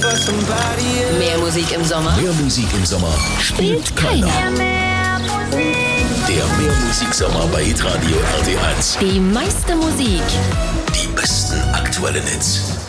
Mehr Musik im Sommer Mehr Musik im Sommer spielt keiner. Der Mehrmusik-Sommer bei Hitradio RT1. Die meiste Musik. Die besten aktuellen Hits.